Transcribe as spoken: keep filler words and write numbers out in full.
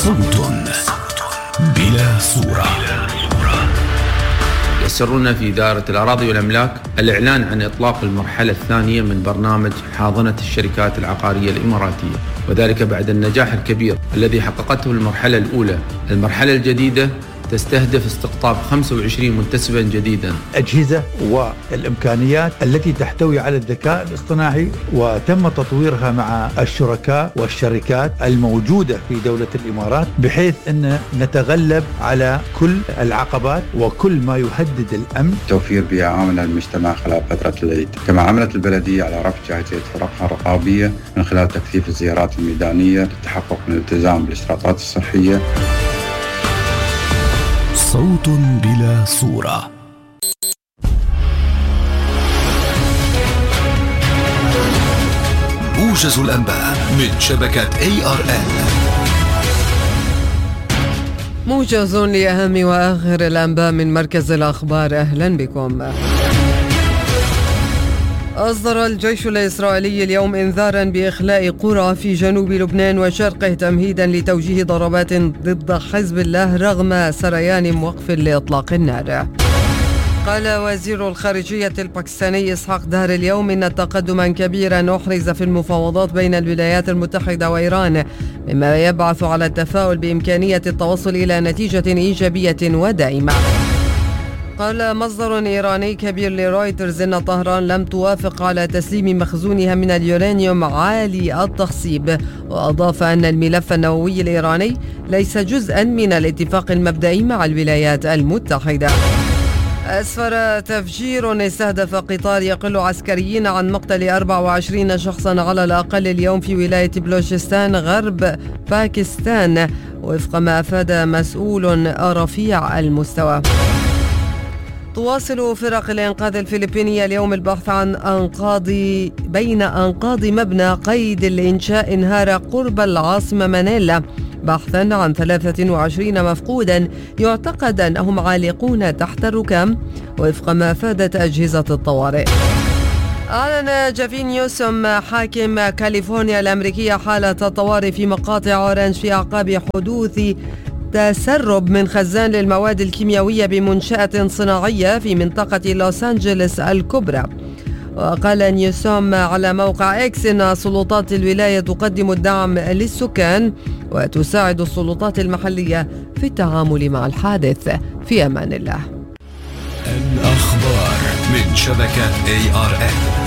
صوت بلا صورة. يسرنا في إدارة الأراضي والأملاك الإعلان عن إطلاق المرحلة الثانية من برنامج حاضنة الشركات العقارية الإماراتية، وذلك بعد النجاح الكبير الذي حققته المرحلة الأولى. المرحلة الجديدة تستهدف استقطاب خمسة وعشرين منتسبا جديدا. أجهزة والإمكانيات التي تحتوي على الذكاء الاصطناعي وتم تطويرها مع الشركاء والشركات الموجودة في دولة الإمارات، بحيث أن نتغلب على كل العقبات وكل ما يهدد الأمن. توفير بيئة آمنة للمجتمع خلال فترة العيد. كما عملت البلدية على رفع جاهزية فرقها الرقابية من خلال تكثيف الزيارات الميدانية للتحقق من الالتزام بالإشراطات الصحية. صوت بلا صورة. موجز الأنباء من شبكة إيه آر إل. موجز لأهم وآخر الأنباء من مركز الأخبار. أهلا بكم. أصدر الجيش الإسرائيلي اليوم إنذارا بإخلاء قرى في جنوب لبنان وشرقه تمهيدا لتوجيه ضربات ضد حزب الله رغم سريان وقف لإطلاق النار. قال وزير الخارجية الباكستاني إسحاق دار اليوم إن تقدما كبيرا أحرز في المفاوضات بين الولايات المتحدة وإيران، مما يبعث على التفاؤل بإمكانية التوصل إلى نتيجة إيجابية ودائمة. قال مصدر إيراني كبير لرويترز إن طهران لم توافق على تسليم مخزونها من اليورانيوم عالي التخصيب، وأضاف أن الملف النووي الإيراني ليس جزءا من الاتفاق المبدئي مع الولايات المتحدة. أسفر تفجير استهدف قطار يقل عسكريين عن مقتل أربعة وعشرين شخصا على الأقل اليوم في ولاية بلوشستان غرب باكستان، وفق ما أفاد مسؤول رفيع المستوى. تواصل فرق الإنقاذ الفلبينية اليوم البحث عن أنقاض بين أنقاض مبنى قيد الإنشاء انهار قرب العاصمة مانيلا، بحثا عن ثلاثة وعشرين مفقودا يعتقد أنهم عالقون تحت الركام، وفق ما أفادت أجهزة الطوارئ. أعلن جافين نيوسوم حاكم كاليفورنيا الأمريكية حالة الطوارئ في مقاطع أورنج في أعقاب حدوث تسرب من خزان للمواد الكيميائية بمنشأة صناعية في منطقة لوس أنجلوس الكبرى. وقال نيوسوم على موقع إكس إن سلطات الولاية تقدم الدعم للسكان وتساعد السلطات المحلية في التعامل مع الحادث. في أمان الله. الأخبار من شبكة إيه آر إل.